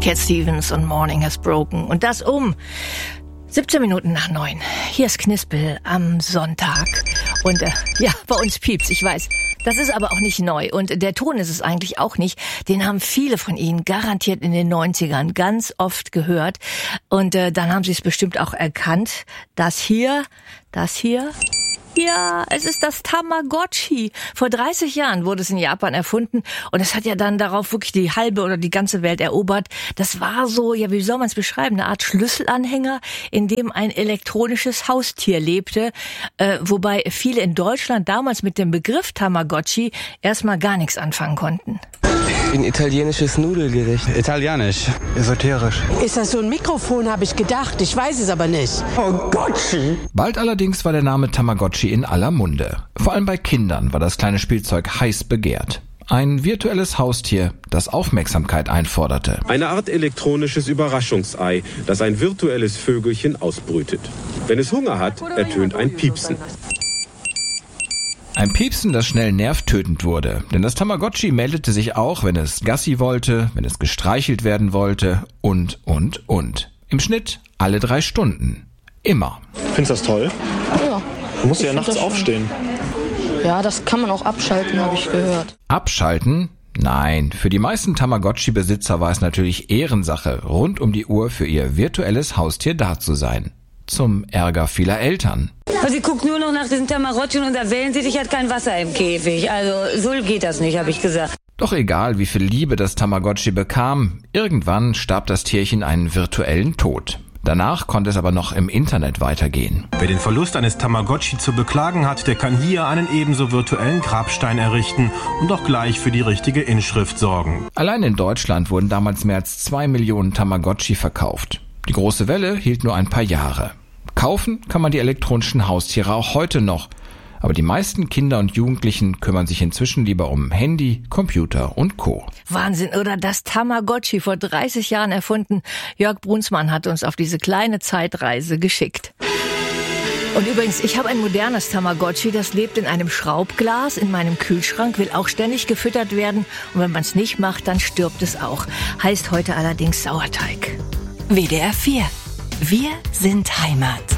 Cat Stevens und Morning Has Broken. Und das um 17 Minuten nach 9. Hier ist Knispel am Sonntag. Und bei uns piept's, ich weiß. Das ist aber auch nicht neu. Und der Ton ist es eigentlich auch nicht. Den haben viele von Ihnen garantiert in den 90ern ganz oft gehört. Und dann haben Sie es bestimmt auch erkannt. Das hier. Ja, es ist das Tamagotchi. Vor 30 Jahren wurde es in Japan erfunden und es hat ja dann darauf wirklich die halbe oder die ganze Welt erobert. Das war so, wie soll man es beschreiben, eine Art Schlüsselanhänger, in dem ein elektronisches Haustier lebte, wobei viele in Deutschland damals mit dem Begriff Tamagotchi erstmal gar nichts anfangen konnten. Ein italienisches Nudelgericht. Italienisch. Esoterisch. Ist das so ein Mikrofon, habe ich gedacht. Ich weiß es aber nicht. Tamagotchi. Bald allerdings war der Name Tamagotchi in aller Munde. Vor allem bei Kindern war das kleine Spielzeug heiß begehrt. Ein virtuelles Haustier, das Aufmerksamkeit einforderte. Eine Art elektronisches Überraschungsei, das ein virtuelles Vögelchen ausbrütet. Wenn es Hunger hat, ertönt ein Piepsen. Ein Piepsen, das schnell nervtötend wurde. Denn das Tamagotchi meldete sich auch, wenn es Gassi wollte, wenn es gestreichelt werden wollte und. Im Schnitt alle 3 Stunden. Immer. Findest du das toll? Ja. Du musst ja nachts aufstehen. Ja, das kann man auch abschalten, habe ich gehört. Abschalten? Nein, für die meisten Tamagotchi-Besitzer war es natürlich Ehrensache, rund um die Uhr für ihr virtuelles Haustier da zu sein. Zum Ärger vieler Eltern. Sie guckt nur noch nach diesen Tamagotchi und erwähnt sich, ich hat kein Wasser im Käfig. Also so geht das nicht, habe ich gesagt. Doch egal, wie viel Liebe das Tamagotchi bekam, irgendwann starb das Tierchen einen virtuellen Tod. Danach konnte es aber noch im Internet weitergehen. Wer den Verlust eines Tamagotchi zu beklagen hat, der kann hier einen ebenso virtuellen Grabstein errichten und auch gleich für die richtige Inschrift sorgen. Allein in Deutschland wurden damals mehr als 2 Millionen Tamagotchi verkauft. Die große Welle hielt nur ein paar Jahre. Kaufen kann man die elektronischen Haustiere auch heute noch. Aber die meisten Kinder und Jugendlichen kümmern sich inzwischen lieber um Handy, Computer und Co. Wahnsinn, oder? Das Tamagotchi, vor 30 Jahren erfunden. Jörg Brunsmann hat uns auf diese kleine Zeitreise geschickt. Und übrigens, ich habe ein modernes Tamagotchi, das lebt in einem Schraubglas in meinem Kühlschrank, will auch ständig gefüttert werden. Und wenn man es nicht macht, dann stirbt es auch. Heißt heute allerdings Sauerteig. WDR 4. Wir sind Heimat.